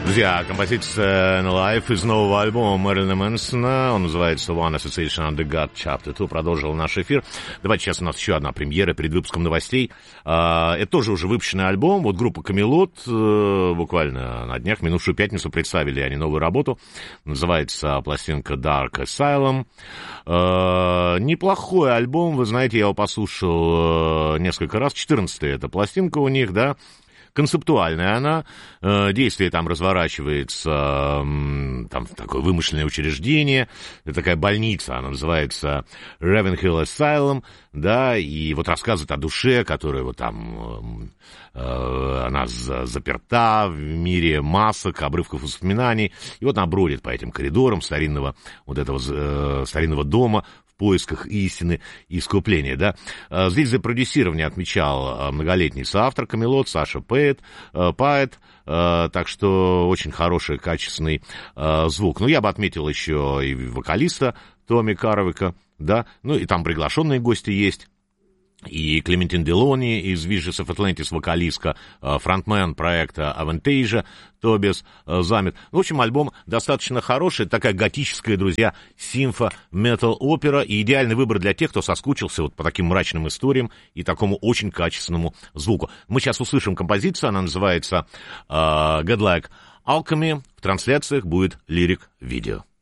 Друзья, композиция Life из нового альбома Мэрилина Мэнсона. Он называется One Association Under God Chapter 2. Продолжил наш эфир. Давайте сейчас у нас еще одна премьера перед выпуском новостей. Это тоже уже выпущенный альбом. Вот группа Камелот буквально на днях, минувшую пятницу, представили они новую работу. Называется пластинка Dark Asylum. Неплохой альбом. Вы знаете, я его послушал несколько раз. 14-я эта пластинка у них, да. Концептуальная она, действие там разворачивается, там такое вымышленное учреждение, это такая больница, она называется Ravenhill Asylum, да, и вот рассказывает о душе, которая вот там, она заперта в мире масок, обрывков воспоминаний, и вот она бродит по этим коридорам старинного, вот этого старинного дома, в поисках истины и искупления, да. Здесь за продюсирование отмечал многолетний соавтор Камелот Саша Пэт, так что очень хороший, качественный звук. Ну, я бы отметил еще и вокалиста Томми Карвика, да, ну, и там приглашенные гости есть. И Клементин Делони из Visions of Atlantis, вокалистка, фронтмен проекта Avantasia, Тобиас Замет. В общем, альбом достаточно хороший, такая готическая, друзья, симфо-метал-опера, и идеальный выбор для тех, кто соскучился вот по таким мрачным историям и такому очень качественному звуку. Мы сейчас услышим композицию, она называется Godlike Alchemy, в трансляциях будет лирик-видео.